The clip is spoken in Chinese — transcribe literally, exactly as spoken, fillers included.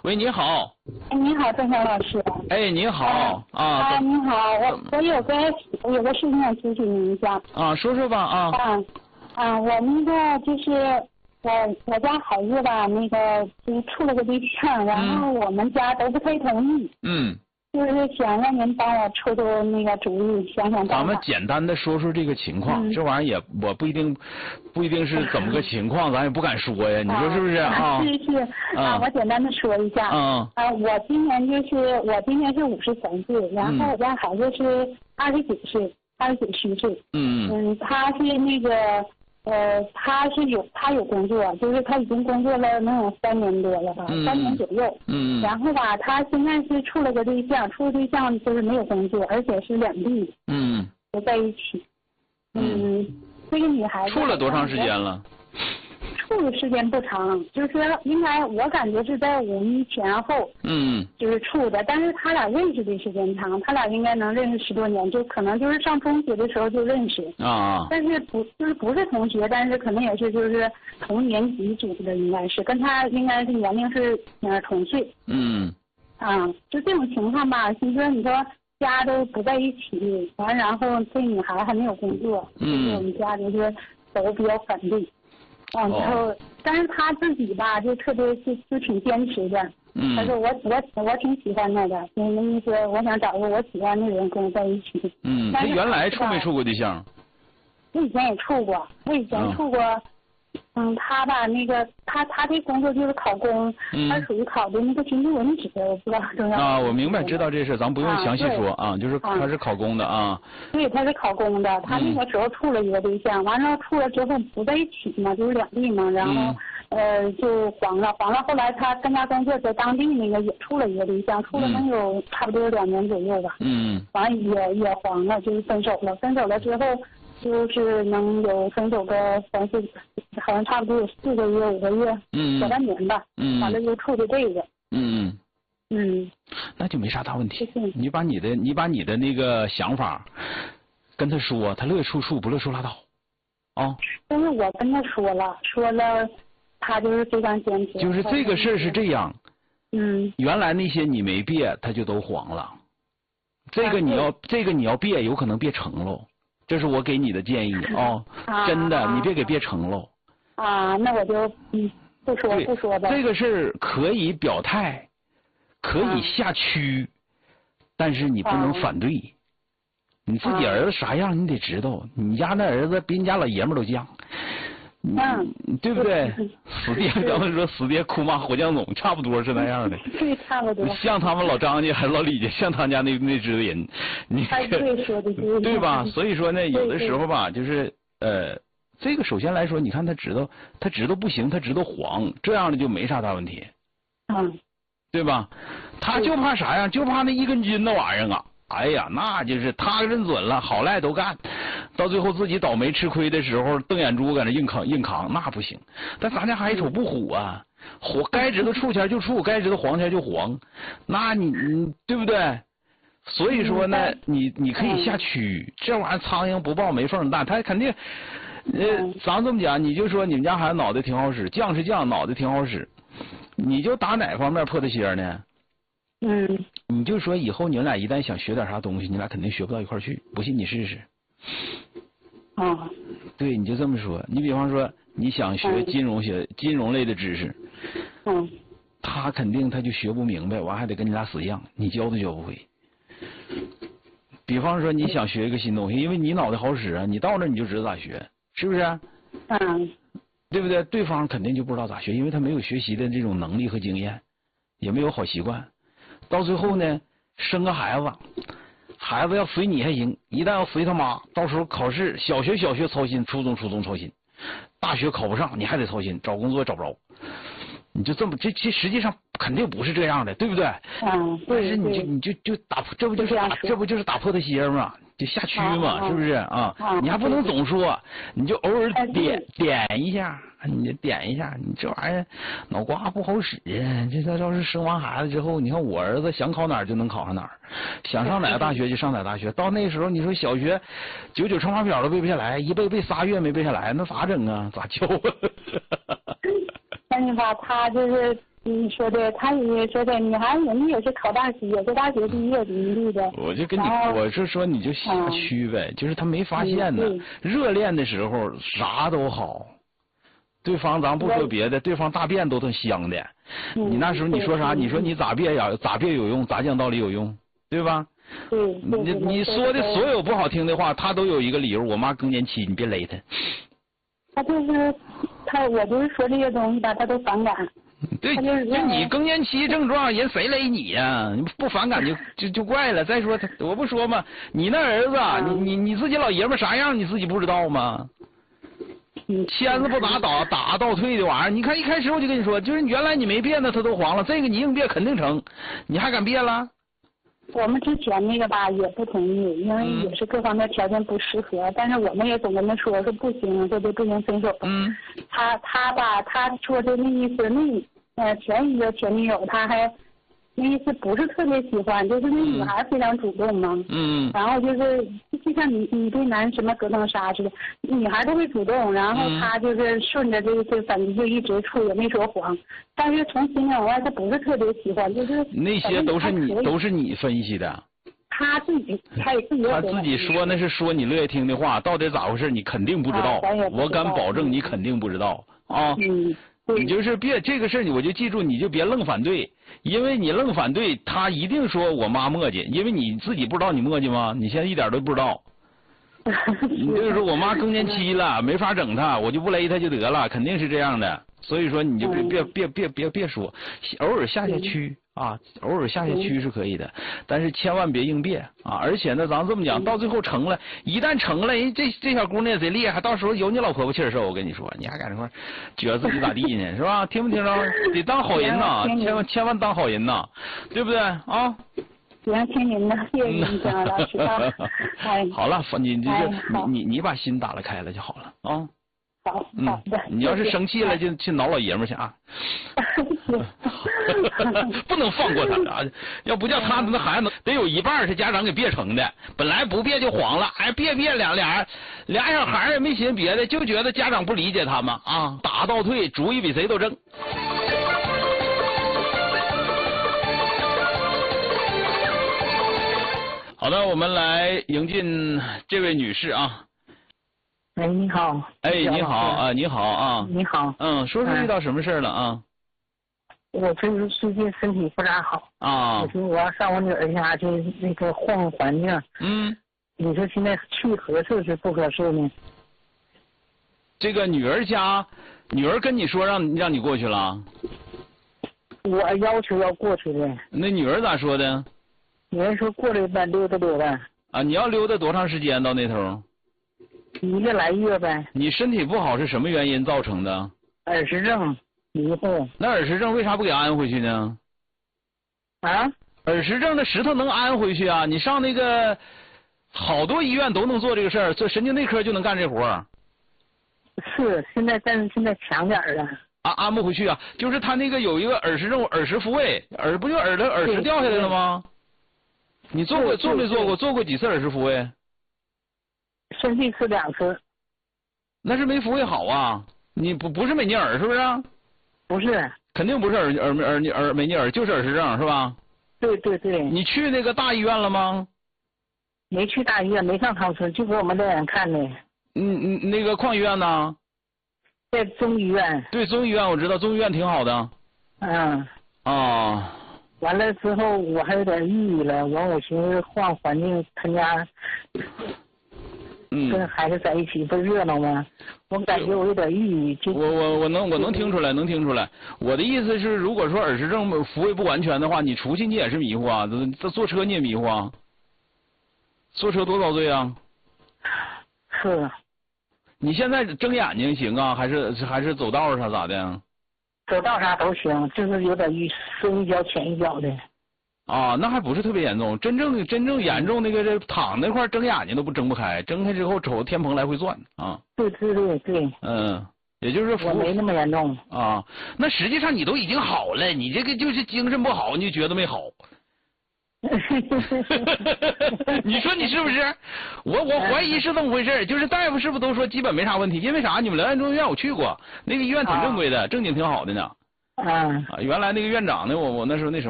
喂，你好。 哎，你好，郑晓老师。 哎，你好啊。 啊，你好，我我有个我有个事情想咨询您一下。 啊，说说吧啊。 啊啊，我那个就是我我家孩子吧，那个就是处了个对象，然后我们家都不太同意。 嗯。 就是想让您帮我出出那个主意，想想办法。 咱们简单的说说这个情况， 嗯、 这玩意儿也我不一定不一定是怎么个情况，咱也不敢说呀，你说是不是啊？ 是是啊，我简单的说一下。 嗯。 啊，我今年就是我今年是五十三岁，然后我家孩子是二十九岁，二十九虚岁。 嗯嗯，他是那个呃，他是有他有工作，就是他已经工作了能有三年多了吧， 嗯、 三年左右。 嗯。 然后吧，他现在是处了个对象，处的对象就是没有工作，而且是两地。 嗯。 不在一起。嗯，这个女孩子处了多长时间了？ 处的时间不长，就是应该我感觉是在五一前后。 嗯。就是处的，但是他俩认识的时间长，他俩应该能认识十多年，就可能就是上中学的时候就认识。 啊。 但是不就是不是同学，但是可能也是就是同年级组的，应该是跟他应该是年龄是呃同岁。 嗯。 啊，就这种情况吧，其实你说家都不在一起，完然后这女孩还没有工作， 嗯， 就是我们家就是都比较反对。完之后，哦、但是他自己吧，就特别就就挺坚持的。 嗯。 他说我我我挺喜欢他的，那那意思我想找个我喜欢的人跟我在一起。 嗯，他原来处没处过对象？ 我以前也处过，我以前处过。嗯嗯，他吧，那个他他这工作就是考公， 嗯、 他属于考的那个军事文职，我不知道重要。 啊，我明白，知道这事，咱不用详细说啊，啊就是他是考公的啊。 对，他是考公的，他那个时候处了一个对象，完了处了之后不在一起嘛，就是两地嘛，然后、嗯、呃就黄了，黄了。后来他跟他工作在当地那个也处了一个对象，处了能有差不多两年左右吧。 嗯。 完了也也黄了，就是分手了，分手了之后。就是能有分手个三四，好像差不多有四个月五个月， 嗯， 小半年吧， 嗯， 完了就处的这个， 嗯嗯， 那就没啥大问题。你把你的你把你的那个想法跟他说，他乐意处处，不乐意处拉倒，啊。 但是我跟他说了，说了，他就是非常坚持。 就是这个事儿是这样， 嗯， 原来那些你没别，他就都黄了，这个你要、啊、这个你要别，有可能别成喽。这是我给你的建议啊、哦，真的，你别给别成喽。 啊，那我就嗯不说不说吧。 这个事儿可以表态，可以下区，啊、但是你不能反对。啊、你自己儿子啥样你得知道，你家那儿子比你家老爷们都犟。 嗯， 对不对？死爹刚才说死爹哭骂火将总，差不多是那样的。 对，差不多。 像他们老张家还是老李家，像他家那那支子人，你对说的对。 对吧？所以说呢，有的时候吧，就是呃，这个首先来说，你看他知道，他知道不行，他知道黄，这样的就没啥大问题。 嗯。 对吧？他就怕啥呀？就怕那一根筋那玩意儿啊！哎呀，那就是他认准了，好赖都干，到最后自己倒霉吃亏的时候，瞪眼珠搁那硬扛硬扛，那不行。但咱家还瞅不虎啊，虎该知道处前就处，该知道黄前就黄，那你你对不对？所以说呢，你你可以下区，这玩意儿苍蝇不抱没缝蛋，他肯定，呃，咱这么讲，你就说你们家孩子脑袋挺好使，犟是犟，脑袋挺好使，你就打哪方面破他鞋呢？ 嗯， 你就说以后你们俩一旦想学点啥东西，你俩肯定学不到一块去。不信你试试。 啊， 对，你就这么说。你比方说你想学金融学、嗯、金融类的知识， 嗯， 他肯定他就学不明白，完还得跟你俩死犟，你教都教不会。比方说你想学一个新东西，因为你脑袋好使啊，你到那你就知道咋学，是不是？ 嗯， 对不对？对方肯定就不知道咋学，因为他没有学习的这种能力和经验，也没有好习惯。到最后呢，生个孩子，孩子要随你还行，一旦要随他妈，到时候考试，小学小学操心，初中初中操心，大学考不上你还得操心，找工作找不着，你就这么这这实际上肯定不是这样的，对不对？ 嗯， 但是你就你就就打这不就是打这不就是打破他鞋嘛，就下区嘛， 啊、 是不是啊？啊你还不能总说，你就偶尔点点一下。你就点一下，你这玩意儿脑瓜不好使啊！这他要是生完孩子之后，你看我儿子想考哪儿就能考上哪儿，想上哪个大学就上哪个大学。到那时候，你说小学九九乘法表都背不下来，一背背仨月没背下来，那咋整啊？咋教啊？ 但是吧，他就是嗯，说的，他也说的，女孩人家也是考大学，也是大学毕业名利的。 我就跟你，我是说你就瞎区呗，嗯、就是他没发现呢。 嗯、 热恋的时候啥都好，对方咱不说别的，对方大便都挺香的。 嗯、 你那时候你说啥？你说你咋别呀？咋别有用？咋讲道理有用？对吧？ 对。 你你说的所有不好听的话，他都有一个理由。我妈更年期，你别勒他。 他就是他，我就是说这些东西吧，他都反感。 对，就你更年期症状，人谁勒你呀、啊？你不反感就就就怪了。再说他，我不说嘛，你那儿子，嗯、你你你自己老爷们啥样，你自己不知道吗？签子不咋倒，打倒退的玩意儿。你看一开始我就跟你说，就是原来你没变的，他都黄了，这个你硬变肯定成，你还敢变了？ 我们之前那个吧也不同意，因为也是各方面条件不适合，嗯、但是我们也总跟他说说不行，说就不行分手。 嗯。 他他吧，他说的那意思，那呃前一个前女友他还那意思不是特别喜欢，就是那女孩非常主动嘛。 嗯。 然后就是就像你你对男什么隔层纱似的，女孩都会主动，然后他就是顺着这个这反正就一直处也没说谎，但是从心里往外他不是特别喜欢，就是那些都是你都是你分析的。 他自己他也自己他自己说那是说你乐意听的话，到底咋回事你肯定不知道， 啊、知道我敢保证你肯定不知道啊。 嗯。 你就是别这个事儿，你我就记住，你就别愣反对，因为你愣反对，他一定说我妈磨叽，因为你自己不知道你磨叽吗？你现在一点都不知道。你就是说我妈更年期了，没法整她，我就不勒她就得了，肯定是这样的。所以说你就别别别别别别说，偶尔下下区啊，偶尔下下区是可以的，但是千万别硬变啊！而且呢，咱这么讲，到最后成了，一旦成了，人这这小姑娘贼厉害，到时候有你老婆婆气儿受，我跟你说，你还搁那块觉得自己咋地呢，是吧？听没听着？得当好人呐，千万千万当好人呐，对不对啊？ 行，听您的，谢谢您讲老师啊。哎， 好了，你你哎、 你你你把心打了开了就好了啊。 好，好的。 嗯，你要是生气了，就去挠老爷们去啊。不能放过他啊！要不叫他那孩子得有一半是家长给别成的，本来不别就黄了，哎，别别俩俩俩小孩也没寻别的，就觉得家长不理解他们啊，打倒退，主意比谁都正。好的，我们来迎进这位女士啊。 哎，你好。 哎，你好啊，你好啊。 你好。 嗯，说说遇到什么事了啊？ 我这是最近身体不咋好啊。 我说我要上我女儿家去那个换环境。 嗯。 你说现在去合适是不合适呢？ 这个女儿家，女儿跟你说让让你过去了？ 我要求要过去的。 那女儿咋说的？ 女儿说过来吧，溜达溜达。 啊，你要溜达多长时间到那头？ 一个来月呗。 你身体不好是什么原因造成的？ 耳石症，迷糊。 那耳石症为啥不给安回去呢？ 啊？ 耳石症的石头能安回去啊？你上那个好多医院都能做这个事儿，做神经内科就能干这活儿。 是，现在但是现在强点儿了。 啊，安不回去啊？就是他那个有一个耳石症，耳石复位，耳不就耳的耳石掉下来了吗？你做过做没做过？做过几次耳石复位？ 先这次两次。 那是没复位好啊！你不不是美尼尔是不是？ 不是。 肯定不是耳耳耳耳美尼尔，就是耳石症是吧？ 对对对。 你去那个大医院了吗？ 没去大医院，没上长春，就给我们这人看的。 嗯嗯，那个矿医院呢？ 在中医院。 对，中医院我知道，中医院挺好的。 嗯。 啊。 完了之后我还有点抑郁了，完我寻思换环境，他家跟孩子在一起不热闹吗？我感觉我有点抑郁。就我我我能我能听出来，能听出来。我的意思是，如果说耳石症复位不完全的话，你出去你也是迷糊啊，这坐车你也迷糊啊。坐车多遭罪啊。 是。 你现在睁眼睛行啊，还是还是走道上咋的？ 走道啥都行，就是有点郁，深一脚浅一脚的。 啊，那还不是特别严重，真正真正严重那个这躺那块睁眼睛都不睁不开，睁开之后瞅天棚来回转啊。 对对对对。 嗯，也就是我没那么严重。 啊，那实际上你都已经好了，你这个就是精神不好，你就觉得没好。你说你是不是？我我怀疑是这么回事，就是大夫是不是都说基本没啥问题？因为啥？你们辽源中医院我去过，那个医院挺正规的，正经挺好的呢。 啊。 啊，原来那个院长呢，我我那时候那什么。